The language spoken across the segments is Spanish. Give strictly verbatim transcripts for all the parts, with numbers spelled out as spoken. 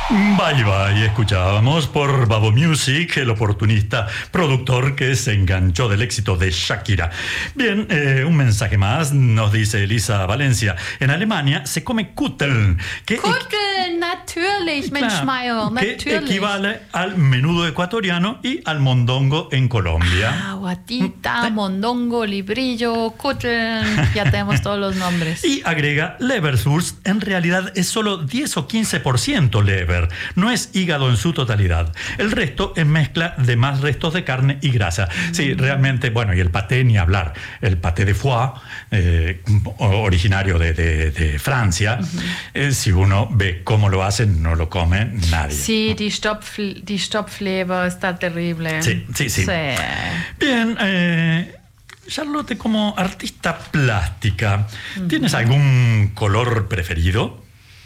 Bye bye, escuchábamos por Babo Music, el oportunista productor que se enganchó del éxito de Shakira. Bien, eh, un mensaje más, nos dice Elisa Valencia. En Alemania se come Kutteln. Que Kutteln, natürlich, Mensch Meier, que natürlich. equivale al menudo ecuatoriano y al mondongo en Colombia. Ah, guatita, mondongo, librillo, Kutteln, ya tenemos todos los nombres. Y agrega, Leberwurst en realidad es solo diez o quince por ciento leber. No es hígado en su totalidad. El resto es mezcla de más restos de carne y grasa. Sí, realmente, bueno, y el paté ni hablar. El paté de foie, eh, originario de, de, de Francia, uh-huh. eh, si uno ve cómo lo hacen, no lo come nadie. Sí, die, Stopf, die Stopfleber está terrible. Sí, sí, sí. sí. Bien, eh, Charlotte, como artista plástica, uh-huh. ¿tienes algún color preferido?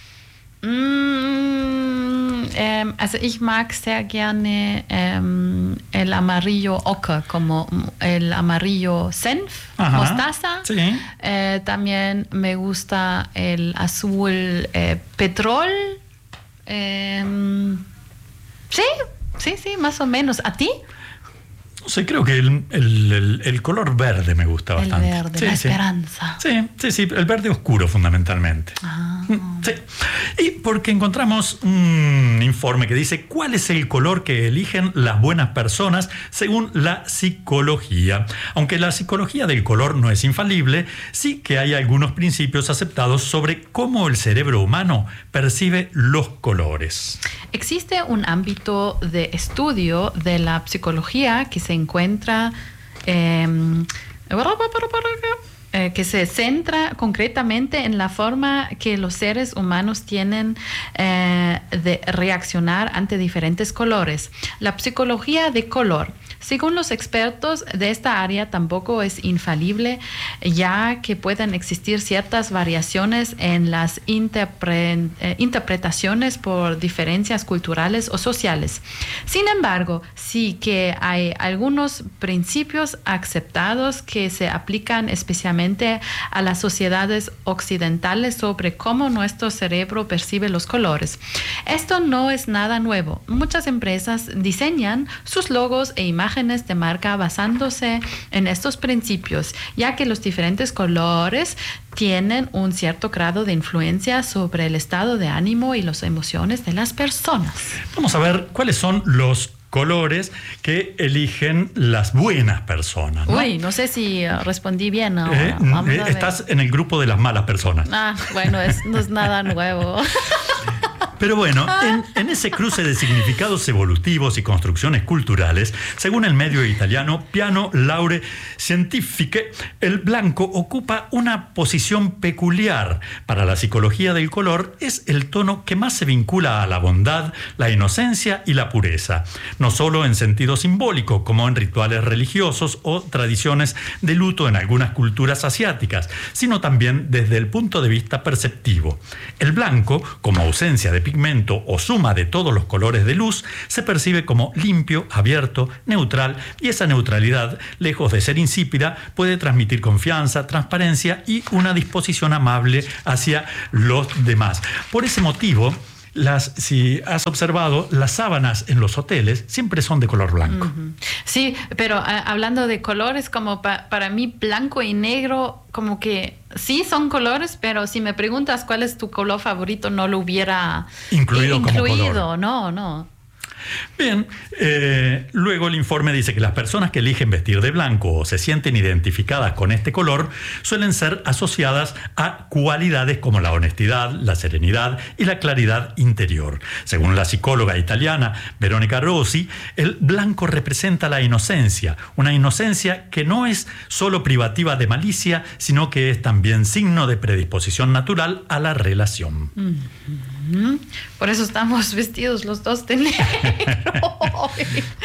Mm, ähm, also ich mag sehr gerne ähm, el amarillo ocre, como el amarillo senf, Ajá, mostaza. Sí. Eh, también me gusta el azul eh, petrol. Eh, sí, sí, sí, más o menos. ¿A ti? No sé, creo que el, el, el, el color verde me gusta el bastante. El verde, sí, la sí. esperanza. Sí, sí, sí, el verde oscuro fundamentalmente. Ah. Sí. Y porque encontramos un informe que dice cuál es el color que eligen las buenas personas según la psicología. Aunque la psicología del color no es infalible, sí que hay algunos principios aceptados sobre cómo el cerebro humano percibe los colores. Existe un ámbito de estudio de la psicología que se encuentra eh, eh, que se centra concretamente en la forma que los seres humanos tienen eh, de reaccionar ante diferentes colores. La psicología de color, según los expertos de esta área, tampoco es infalible, ya que pueden existir ciertas variaciones en las interpre- eh, interpretaciones por diferencias culturales o sociales. Sin embargo, sí que hay algunos principios aceptados que se aplican especialmente a las sociedades occidentales sobre cómo nuestro cerebro percibe los colores. Esto no es nada nuevo. Muchas empresas diseñan sus logos e imágenes de marca basándose en estos principios, ya que los diferentes colores tienen un cierto grado de influencia sobre el estado de ánimo y las emociones de las personas. Vamos a ver cuáles son los colores que eligen las buenas personas, ¿no? Uy, no sé si respondí bien ahora. Eh, Vamos eh, a ver. Estás en el grupo de las malas personas. Ah, bueno, es, no es nada nuevo. Pero bueno, en, en ese cruce de significados evolutivos y construcciones culturales, según el medio italiano Piano Laure Scientifiche, el blanco ocupa una posición peculiar. Para la psicología del color, es el tono que más se vincula a la bondad, la inocencia y la pureza. No solo en sentido simbólico, como en rituales religiosos o tradiciones de luto en algunas culturas asiáticas, sino también desde el punto de vista perceptivo. El blanco, como ausencia de pigmento o suma de todos los colores de luz, se percibe como limpio, abierto, neutral, y esa neutralidad, lejos de ser insípida, puede transmitir confianza, transparencia y una disposición amable hacia los demás. Por ese motivo, Las, si has observado, las sábanas en los hoteles siempre son de color blanco. Uh-huh. Sí, pero uh, hablando de colores, como pa, para mí blanco y negro, como que sí son colores, pero si me preguntas cuál es tu color favorito, no lo hubiera incluido, eh, como incluido. color. No, no. Bien, eh, luego el informe dice que las personas que eligen vestir de blanco o se sienten identificadas con este color suelen ser asociadas a cualidades como la honestidad, la serenidad y la claridad interior. Según la psicóloga italiana Veronica Rossi, el blanco representa la inocencia, una inocencia que no es solo privativa de malicia, sino que es también signo de predisposición natural a la relación. Mm-hmm. Por eso estamos vestidos los dos de negro.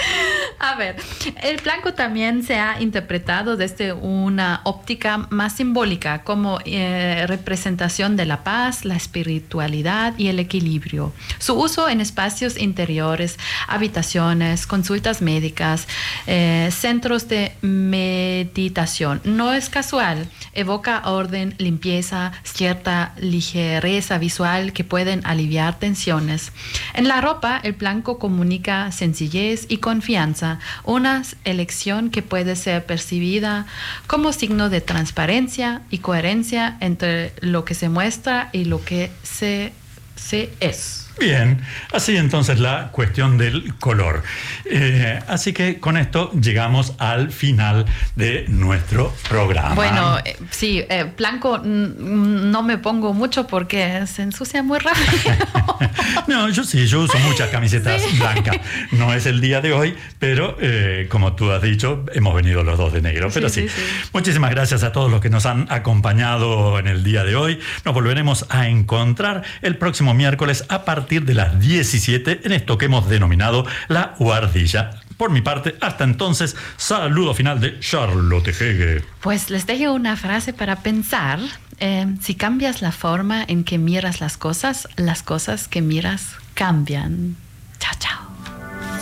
A ver, el blanco también se ha interpretado desde una óptica más simbólica como eh, representación de la paz, la espiritualidad y el equilibrio. Su uso en espacios interiores, habitaciones, consultas médicas, eh, centros de meditación no es casual. Evoca orden, limpieza, cierta ligereza visual que pueden aliviar tensiones. En la ropa, el blanco comunica sencillez y confianza, una elección que puede ser percibida como signo de transparencia y coherencia entre lo que se muestra y lo que se, se es. Bien, así entonces la cuestión del color. Eh, así que con esto llegamos al final de nuestro programa. Bueno, eh, sí, eh, blanco mm, no me pongo mucho porque se ensucia muy rápido. No, yo sí, yo uso muchas camisetas sí. blancas. No es el día de hoy, pero eh, como tú has dicho, hemos venido los dos de negro. Pero sí, sí, sí, sí. Muchísimas gracias a todos los que nos han acompañado en el día de hoy. Nos volveremos a encontrar el próximo miércoles a partir de las diecisiete en esto que hemos denominado La Guardilla. Por mi parte, hasta entonces, saludo final de Charlotte Hege. Pues les dejo una frase para pensar. Eh, si cambias la forma en que miras las cosas, las cosas que miras cambian.